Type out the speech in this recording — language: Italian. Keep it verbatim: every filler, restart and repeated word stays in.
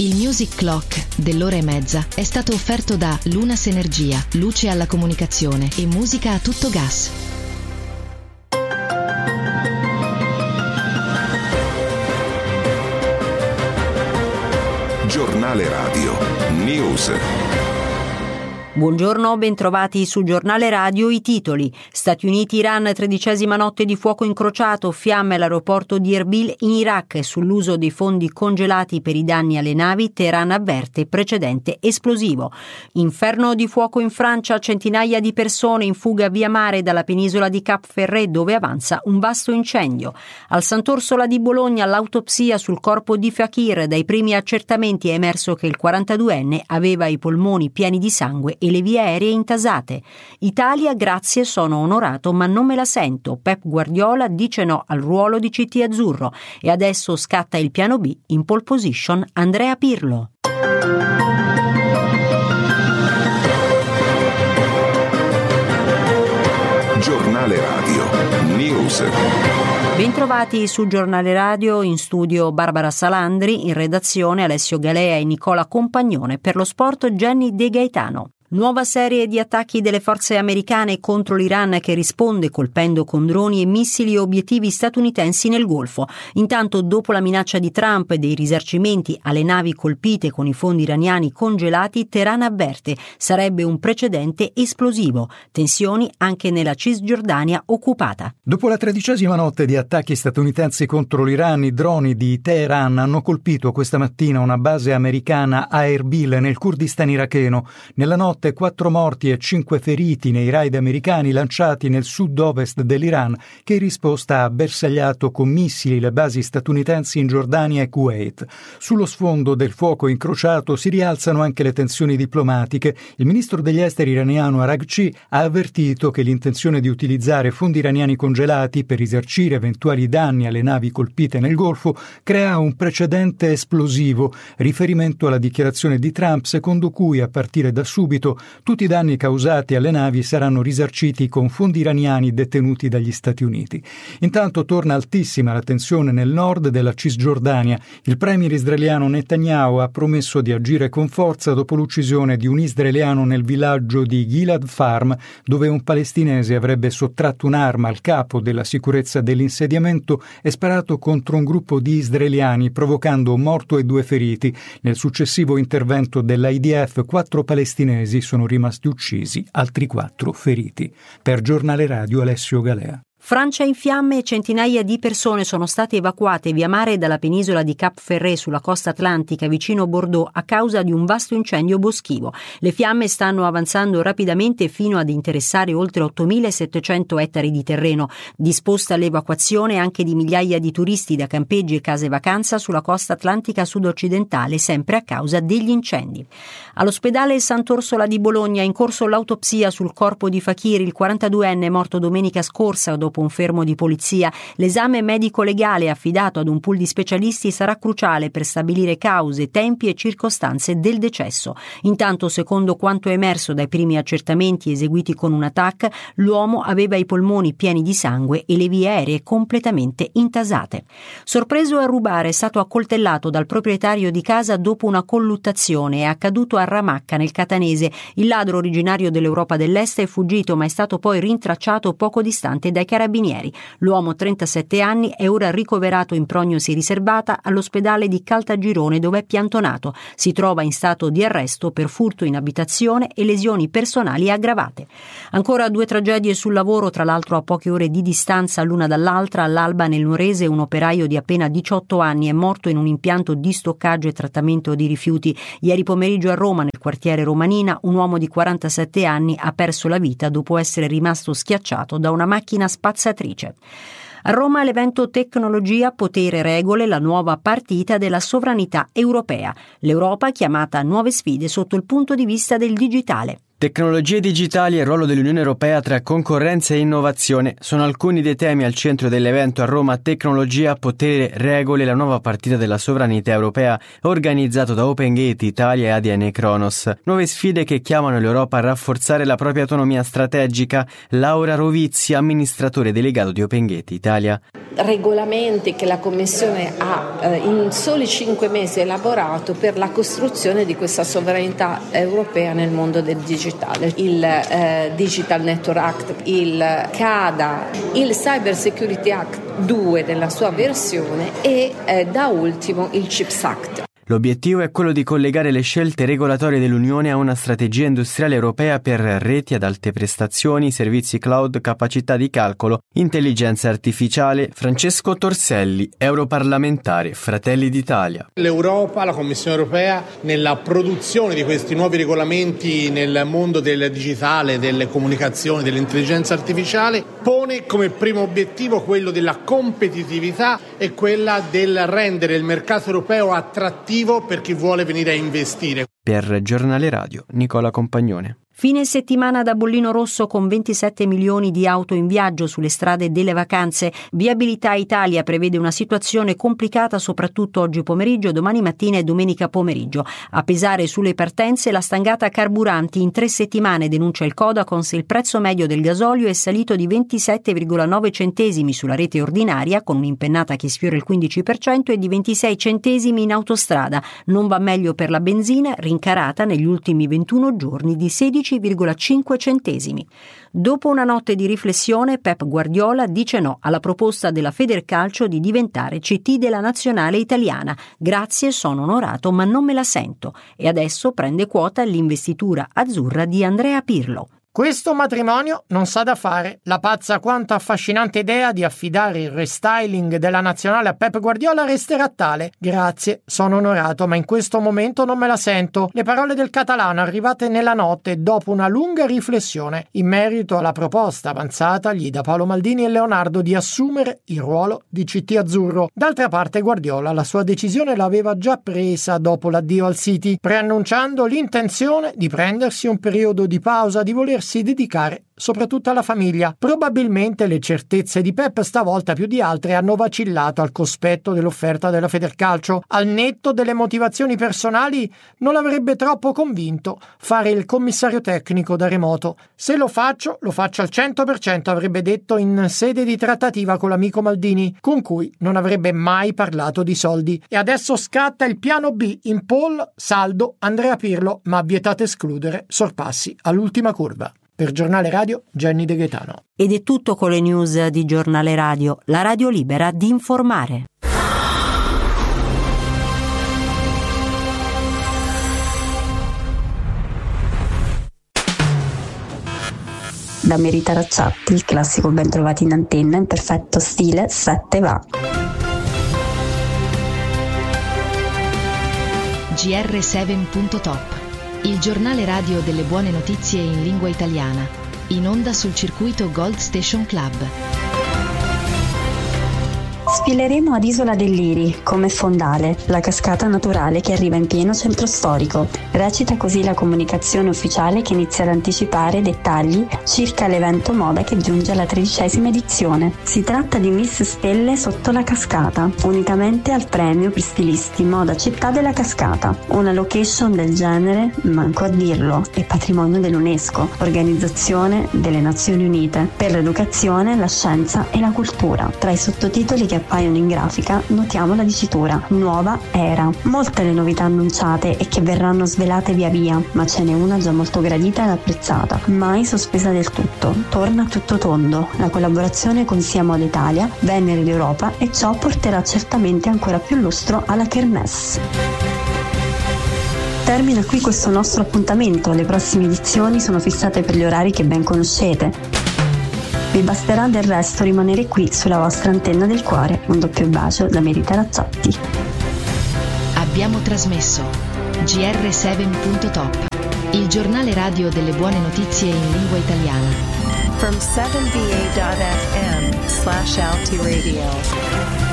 Il Music Clock dell'ora e mezza è stato offerto da Lunas Energia, luce alla comunicazione e musica a tutto gas. Giornale Radio News. Buongiorno, bentrovati su Giornale Radio. I titoli: Stati Uniti-Iran, tredicesima notte di fuoco incrociato, fiamme all'aeroporto di Erbil in Iraq. Sull'uso dei fondi congelati per i danni alle navi, Teheran avverte precedente esplosivo. Inferno di fuoco in Francia, centinaia di persone in fuga via mare dalla penisola di Cap Ferret, dove avanza un vasto incendio. Al Sant'Orsola di Bologna, l'autopsia sul corpo di Fakir. Dai primi accertamenti è emerso che il quarantaduenne aveva i polmoni pieni di sangue e le vie aeree intasate. Italia, grazie, sono onorato ma non me la sento. Pep Guardiola dice no al ruolo di C T azzurro e adesso scatta il piano B, in pole position Andrea Pirlo. Giornale Radio News. Bentrovati su Giornale Radio, in studio Barbara Salandri, in redazione Alessio Galea e Nicola Compagnone, per lo sport Jenny De Gaetano. Nuova serie di attacchi delle forze americane contro l'Iran, che risponde colpendo con droni e missili obiettivi statunitensi nel Golfo. Intanto, dopo la minaccia di Trump e dei risarcimenti alle navi colpite con i fondi iraniani congelati, Teheran avverte sarebbe un precedente esplosivo. Tensioni anche nella Cisgiordania occupata. Dopo la tredicesima notte di attacchi statunitensi contro l'Iran, i droni di Teheran hanno colpito questa mattina una base americana a Erbil, nel Kurdistan iracheno. Nella notte quattro morti e cinque feriti nei raid americani lanciati nel sud-ovest dell'Iran, che in risposta ha bersagliato con missili le basi statunitensi in Giordania e Kuwait. Sullo sfondo del fuoco incrociato si rialzano anche le tensioni diplomatiche. Il ministro degli esteri iraniano Araghchi ha avvertito che l'intenzione di utilizzare fondi iraniani congelati per risarcire eventuali danni alle navi colpite nel Golfo crea un precedente esplosivo, riferimento alla dichiarazione di Trump secondo cui a partire da subito tutti i danni causati alle navi saranno risarciti con fondi iraniani detenuti dagli Stati Uniti. Intanto torna altissima la tensione nel nord della Cisgiordania. Il premier israeliano Netanyahu ha promesso di agire con forza dopo l'uccisione di un israeliano nel villaggio di Gilad Farm, dove un palestinese avrebbe sottratto un'arma al capo della sicurezza dell'insediamento e sparato contro un gruppo di israeliani, provocando un morto e due feriti. Nel successivo intervento dell'I D F, quattro palestinesi sono rimasti uccisi, altri quattro feriti. Per Giornale Radio Alessio Galea. Francia in fiamme e centinaia di persone sono state evacuate via mare dalla penisola di Cap Ferret sulla costa atlantica vicino Bordeaux a causa di un vasto incendio boschivo. Le fiamme stanno avanzando rapidamente fino ad interessare oltre ottomilasettecento ettari di terreno. Disposta l'evacuazione anche di migliaia di turisti da campeggi e case vacanza sulla costa atlantica sud-occidentale, sempre a causa degli incendi. All'ospedale Sant'Orsola di Bologna è in corso l'autopsia sul corpo di Fakir, il quarantaduenne morto domenica scorsa dopo un fermo di polizia. L'esame medico-legale affidato ad un pool di specialisti sarà cruciale per stabilire cause, tempi e circostanze del decesso. Intanto, secondo quanto emerso dai primi accertamenti eseguiti con una T A C, l'uomo aveva i polmoni pieni di sangue e le vie aeree completamente intasate. Sorpreso a rubare, è stato accoltellato dal proprietario di casa dopo una colluttazione. È accaduto a Ramacca, nel Catanese. Il ladro, originario dell'Europa dell'Est, è fuggito ma è stato poi rintracciato poco distante dai carabinieri. L'uomo, trentasette anni, è ora ricoverato in prognosi riservata all'ospedale di Caltagirone, dove è piantonato. Si trova in stato di arresto per furto in abitazione e lesioni personali aggravate. Ancora due tragedie sul lavoro, tra l'altro a poche ore di distanza l'una dall'altra. All'Alba, nel Nuorese, un operaio di appena diciotto anni è morto in un impianto di stoccaggio e trattamento di rifiuti. Ieri pomeriggio a Roma, nel quartiere Romanina, un uomo di quarantasette anni ha perso la vita dopo essere rimasto schiacciato da una macchina spazzatrice. A Roma l'evento Tecnologia, Potere, Regole, la nuova partita della sovranità europea. L'Europa chiamata a nuove sfide sotto il punto di vista del digitale. Tecnologie digitali e il ruolo dell'Unione Europea tra concorrenza e innovazione sono alcuni dei temi al centro dell'evento a Roma Tecnologia, Potere, Regole, la nuova partita della sovranità europea organizzato da OpenGate Italia e A D N Kronos. Nuove sfide che chiamano l'Europa a rafforzare la propria autonomia strategica. Laura Rovizzi, amministratore delegato di OpenGate Italia. Regolamenti che la Commissione ha eh, in soli cinque mesi elaborato per la costruzione di questa sovranità europea nel mondo del digitale. Il eh, Digital Network Act, il C A D A, il Cyber Security Act due della sua versione e eh, da ultimo il CHIPS Act. L'obiettivo è quello di collegare le scelte regolatorie dell'Unione a una strategia industriale europea per reti ad alte prestazioni, servizi cloud, capacità di calcolo, intelligenza artificiale. Francesco Torselli, europarlamentare, Fratelli d'Italia. L'Europa, la Commissione europea, nella produzione di questi nuovi regolamenti nel mondo del digitale, delle comunicazioni, dell'intelligenza artificiale, pone come primo obiettivo quello della competitività e quella del rendere il mercato europeo attrattivo per chi vuole venire a investire. Per Giornale Radio, Nicola Compagnone. Fine settimana da bollino rosso con ventisette milioni di auto in viaggio sulle strade delle vacanze. Viabilità Italia prevede una situazione complicata soprattutto oggi pomeriggio, domani mattina e domenica pomeriggio. A pesare sulle partenze la stangata carburanti. In tre settimane, denuncia il Codacons, il prezzo medio del gasolio è salito di ventisette virgola nove centesimi sulla rete ordinaria, con un'impennata che sfiora il quindici per cento, e di ventisei centesimi in autostrada. Non va meglio per la benzina, rincarata negli ultimi ventuno giorni di sedici virgola cinque centesimi. Dopo una notte di riflessione, Pep Guardiola dice no alla proposta della Federcalcio di diventare C T della nazionale italiana. Grazie, sono onorato, ma non me la sento. E adesso prende quota l'investitura azzurra di Andrea Pirlo. Questo matrimonio non sa da fare. La pazza quanto affascinante idea di affidare il restyling della nazionale a Pep Guardiola resterà tale. Grazie, sono onorato, ma in questo momento non me la sento. Le parole del catalano arrivate nella notte dopo una lunga riflessione in merito alla proposta avanzatagli da Paolo Maldini e Leonardo di assumere il ruolo di C T azzurro. D'altra parte Guardiola la sua decisione l'aveva già presa dopo l'addio al City, preannunciando l'intenzione di prendersi un periodo di pausa, di voler si dedicare soprattutto alla famiglia. Probabilmente le certezze di Pep stavolta più di altre hanno vacillato al cospetto dell'offerta della Federcalcio. Al netto delle motivazioni personali non l'avrebbe troppo convinto fare il commissario tecnico da remoto. Se lo faccio, lo faccio al cento per cento, avrebbe detto in sede di trattativa con l'amico Maldini, con cui non avrebbe mai parlato di soldi. E adesso scatta il piano B in pole, saldo, Andrea Pirlo, ma vietate escludere sorpassi all'ultima curva. Per Giornale Radio, Jenny De Gaetano. Ed è tutto con le news di Giornale Radio, la radio libera di informare. Da Merita Razzatti, il classico ben trovati in antenna in perfetto stile sette va. G R sette punto top. Il giornale radio delle buone notizie in lingua italiana, in onda sul circuito Gold Station Club. Sfileremo ad Isola del Liri, come fondale, la cascata naturale che arriva in pieno centro storico. Recita così la comunicazione ufficiale che inizia ad anticipare dettagli circa l'evento moda che giunge alla tredicesima edizione. Si tratta di Miss Stelle sotto la cascata, unitamente al premio per stilisti moda città della cascata. Una location del genere, manco a dirlo, è patrimonio dell'UNESCO, Organizzazione delle Nazioni Unite per l'educazione, la scienza e la cultura. Tra i sottotitoli che appaiono in grafica notiamo la dicitura Nuova Era. Molte le novità annunciate e che verranno svelate via via, ma ce n'è una già molto gradita ed apprezzata, mai sospesa del tutto. Torna tutto tondo, la collaborazione con Sia Moda Italia, Venere d'Europa, e ciò porterà certamente ancora più lustro alla Kermesse. Termina qui questo nostro appuntamento, le prossime edizioni sono fissate per gli orari che ben conoscete. Vi basterà del resto rimanere qui sulla vostra antenna del cuore. Un doppio bacio da Merita Razzatti. Abbiamo trasmesso G R sette punto top, il giornale radio delle buone notizie in lingua italiana. From seven v a dot f m slash Alti Radio.